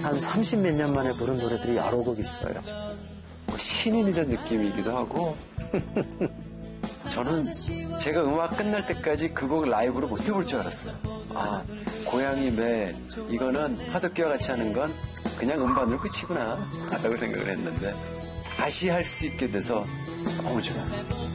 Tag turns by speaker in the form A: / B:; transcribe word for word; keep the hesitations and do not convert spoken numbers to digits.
A: 한 삼십 몇 년 만에 부른 노래들이 여러 곡 있어요.
B: 신인이라는 느낌이기도 하고 저는 제가 음악 끝날 때까지 그 곡을 라이브로 못 해볼 줄 알았어요. 아, 고양이 매 이거는 하드키와 같이 하는 건 그냥 음반으로 끝이구나 라고 생각을 했는데 다시 할 수 있게 돼서 너무 좋아요.